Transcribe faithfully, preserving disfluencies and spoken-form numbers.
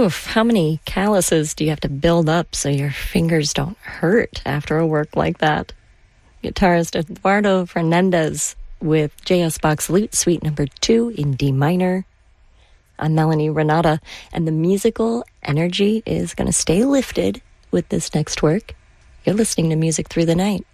Oof, how many calluses do you have to build up so your fingers don't hurt after a work like that? Guitarist Eduardo Fernandez with J S Bach's Lute Suite number two in D minor. I'm Melanie Renata, and the musical energy is going to stay lifted with this next work. You're listening to Music Through the Night.